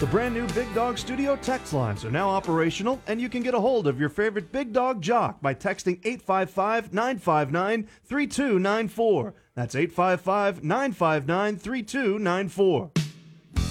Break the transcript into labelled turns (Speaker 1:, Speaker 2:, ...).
Speaker 1: The brand new Big Dog Studio text lines are now operational, and you can get a hold of your favorite Big Dog jock by texting 855-959-3294. That's 855-959-3294.